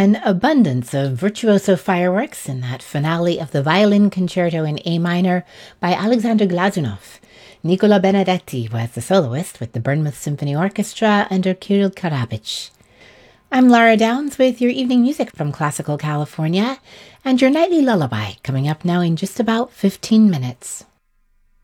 An abundance of virtuoso fireworks in that finale of the Violin Concerto in A minor by Alexander Glazunov. Nicola Benedetti was the soloist with the Bournemouth Symphony Orchestra under Kirill Karabich. I'm Laura Downs with your evening music from Classical California and your nightly lullaby coming up now in just about 15 minutes.